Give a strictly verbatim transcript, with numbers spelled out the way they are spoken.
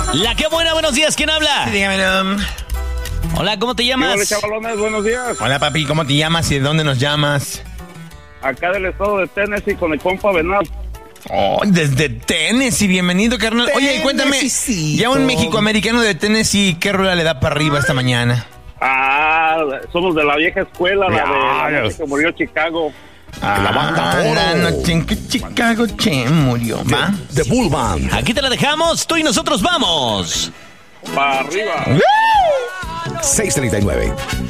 La que buena, buenos días, ¿quién habla? Sí, dígamelo. Hola, ¿cómo te llamas? Hola, chavalones, buenos días. Hola, papi, ¿cómo te llamas y de dónde nos llamas? Acá del estado de Tennessee con el compa Venal. Oh, desde Tennessee, bienvenido, carnal. Oye, cuéntame, ya un mexicoamericano de Tennessee, ¿qué rola le da para arriba esta mañana? Ah, somos de la vieja escuela, la de la Dios. noche que murió Chicago. Ah, La banda la Oro. noche en que Chicago che murió, ¿va? The Bull Band. Aquí te la dejamos, tú y nosotros vamos. Para arriba. seiscientos treinta y nueve.